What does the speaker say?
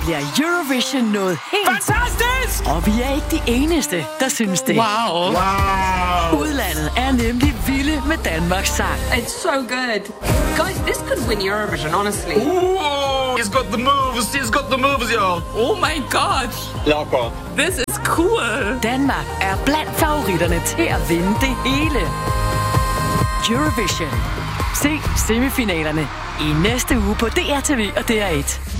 bliver Eurovision noget helt... Fantastisk! Og vi er ikke de eneste, der synes det. Wow. Udlandet er nemlig vilde med Danmarks sang. It's so good. Guys, this could win Eurovision, honestly. Ooh, he's got the moves. He's got the moves, y'all. Oh my god. Locker. This is cool. Danmark er blandt favoritterne til at vinde det hele. Eurovision. Se semifinalerne i næste uge på DRTV og DR1.